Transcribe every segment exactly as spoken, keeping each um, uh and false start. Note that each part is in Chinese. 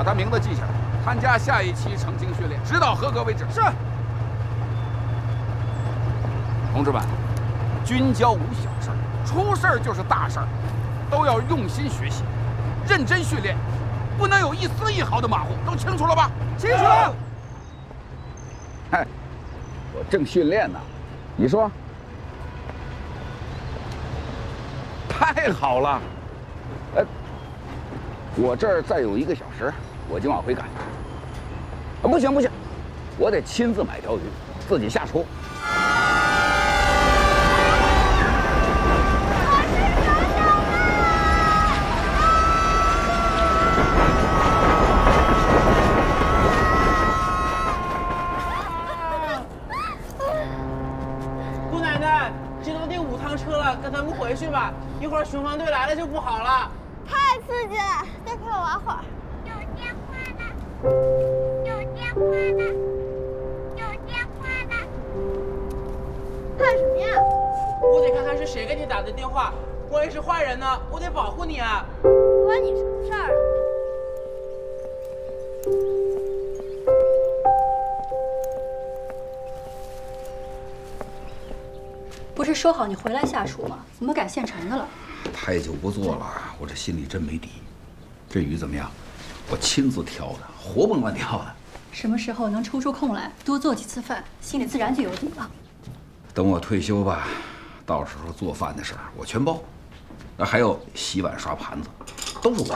他名字记下来，参加下一期成精训练，直到合格为止。 是。 同志们，军交无小事儿，出事儿就是大事儿，都要用心学习，认真训练，不能有一丝一毫的马虎，都清楚了吧？ 清楚了。 嗨，我正训练呢，你说？太好了，呃，我这儿再有一个小时，我就往回赶。啊，不行不行，我得亲自买条鱼，自己下厨。 姑奶奶，这都第五趟车了，跟咱们回去吧，一会儿巡防队来了就不好了。 太刺激了，再陪我玩会儿。有电话的，有电话的，有电话的。干什么呀？ 我得看看是谁给你打的电话，万一是坏人呢，我得保护你啊。 关你什么事儿啊？ 不是说好你回来下厨吗？怎么改现成的了？ 太久不做了，我这心里真没底。这鱼怎么样？我亲自挑的，活蹦乱跳的。 什么时候能抽出空来多做几次饭，心里自然就有底了。 等我退休吧，到时候做饭的事儿我全包，那还有洗碗刷盘子，都是我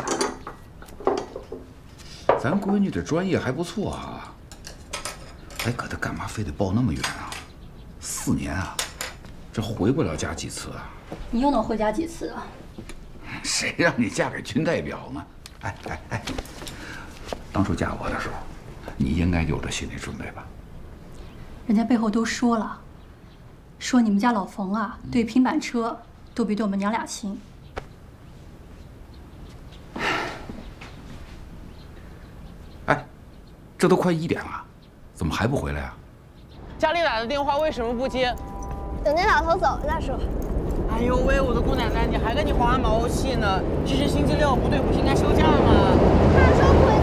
的。咱闺女这专业还不错啊。哎，可她干嘛非得报那么远啊？四年啊，这回不了家几次啊？ 你又能回家几次啊？ 谁让你嫁给军代表呢？哎哎哎，当初嫁我的时候，你应该有这心理准备吧？ 人家背后都说了，说你们家老冯啊，对平板车都比对我们娘俩亲。 哎，这都快一点了，怎么还不回来啊？ 家里打的电话为什么不接？ 等那老头走了再说。 哎呦喂，我的姑奶奶，你还跟你皇安毛气呢？这是星期六，部队不是应该休假吗？ 他说回